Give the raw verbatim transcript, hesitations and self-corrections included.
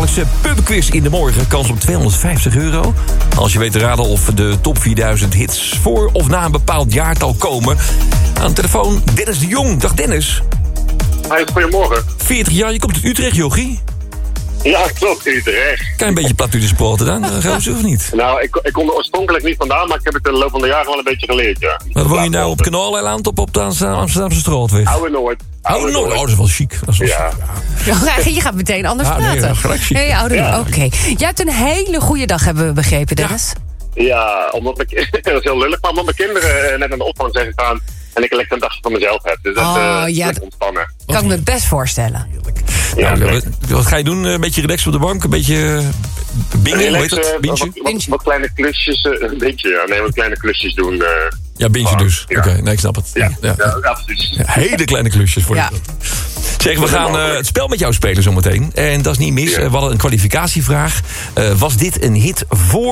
dagelijkse pubquiz in de morgen. Kans op tweehonderdvijftig euro. Als je weet te raden of de top vierduizend hits voor of na een bepaald jaartal komen. Aan de telefoon Dennis de Jong. Dag Dennis. Hi, goedemorgen. veertig jaar, je komt uit Utrecht, jochie. Ja, klopt, Utrecht. Kan je een beetje Platudische praten dan? Gaan ze of niet? Nou, ik, ik kom er oorspronkelijk niet vandaan, maar ik heb het in de loop van de jaren wel een beetje geleerd, ja. Maar woon je nou op Kanaaleiland op, op de Amsterdamse Straatweg? Oude Noord. Oude Noord, oh, dat is wel chic. Dat is wel Ja. chic. Ja, je gaat meteen anders Ja, nee, praten. ja, gelijk chic. Nee, ouder. Ja. Oké. Jij hebt een hele goede dag, hebben we begrepen, Dennis. Ja, omdat mijn, dat is heel lullig, maar omdat mijn kinderen eh, net aan de opvang zijn gegaan en ik lekker een dagje van mezelf heb. Dus dat Oh, uh, ja. lekker ontspannen. Kan ik me best voorstellen. Ja, Ja, wat, wat ga je doen? Een beetje relaxed op de bank? Een beetje bingen, hoe heet Relax, dat? eh, Bintje? Wat, wat, wat kleine klusjes, uh, een beetje, ja. Nee, wat kleine klusjes doen. Uh, Ja, bintje dus. Ja. Oké, nee, ik snap het. ja, Ja. ja. ja, precies. Ja, hele kleine klusjes voor Ja. je. Zeg, we gaan uh, het spel met jou spelen zometeen. En dat is niet mis. Ja. Uh, we hadden een kwalificatievraag. Uh, was dit een hit voor